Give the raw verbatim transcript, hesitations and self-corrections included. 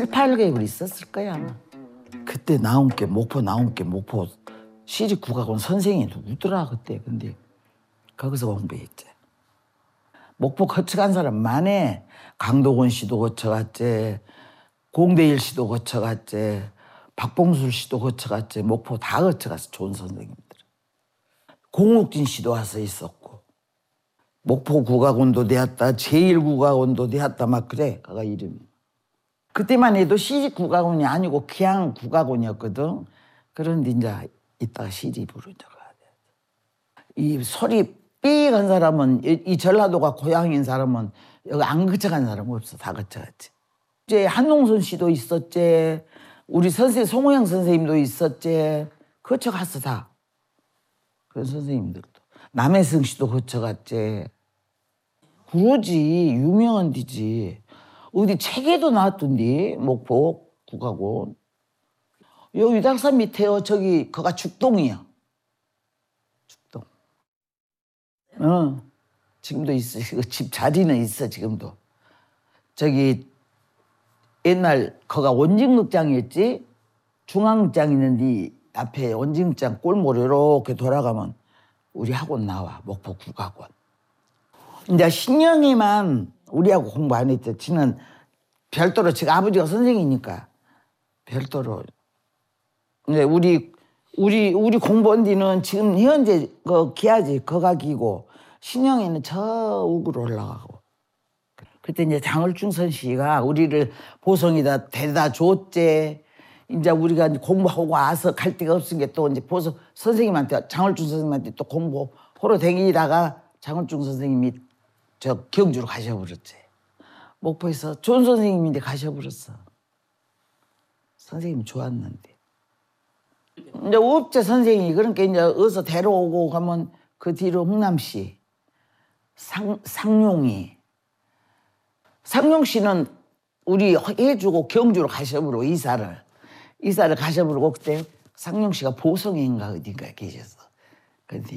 칠, 팔 개월 있었을 거야 아마. 그때 나온 게 목포 나온 게 목포 시립국악원 선생이 누구더라 그때. 근데 거기서 공부했지. 목포 거쳐간 사람 많아. 강도건 씨도 거쳐갔지, 공대일 씨도 거쳐갔지, 박봉술 씨도 거쳐갔지. 목포 다 거쳐갔어. 좋은 선생님들. 공욱진 씨도 와서 있었고, 목포 국악원도 되었다, 제일 국악원도 되었다 막 그래. 그가 이름이. 그때만 해도 시립 국악원이 아니고 그냥 국악원이었거든. 그런데 이제 이따가 시립으로 이제 가야 돼. 이 소리 삐한 사람은, 이, 이 전라도가 고향인 사람은 여기 안 거쳐간 사람 없어. 다 거쳐갔지. 이제 한농선 씨도 있었지, 우리 선생 송호영 선생님도 있었지. 거쳐갔어 다. 그런 선생님들도. 남해승 씨도 거쳐갔지. 그러지. 유명한 데지. 어디 책에도 나왔던데. 목포 국악원. 여기 유닥산 밑에요. 저기 거가 죽동이야. 죽동. 어. 지금도 있어. 집 자리는 있어 지금도. 저기 옛날 거가 원진극장이었지. 중앙극장 있는데 앞에 원진극장 골목 이렇게 돌아가면 우리 학원 나와. 목포 국악원. 이제 신영이만 우리하고 공부 안 했죠. 지는 별도로, 지가 아버지가 선생이니까 별도로. 근데 우리 우리 우리 공부한 뒤는 지금 현재 그 기아지 거각이고, 신영이는 저 우구로 올라가고. 그때 이제 장을중선 씨가 우리를 보성에다 데려다 줬지. 이제 우리가 이제 공부하고 와서 갈 데가 없으니까 또 이제 보성 선생님한테, 장을중 선생님한테 또 공부하러 다니다가 장을중 선생님이 저 경주로 가셔버렸지. 목포에서 좋은 선생님인데 가셔버렸어. 선생님이 좋았는데. 이제 우업재 선생님이 그러니까 이제 어디서 데려오고 가면 그 뒤로 흥남씨, 상, 상용이. 상용 씨는 우리 해주고 경주로 가셔버리고 이사를. 이사를 가셔버리고 그때 상용 씨가 보성인가 어딘가 계셨어. 근데